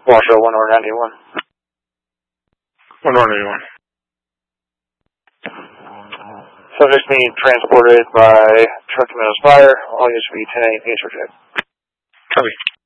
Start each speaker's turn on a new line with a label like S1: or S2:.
S1: Marshall 1 or 91.
S2: 1 or 91.
S1: Subjects being transported by truck to Meadows Fire. All units will be 10-8 Pacer Jet.
S2: Copy.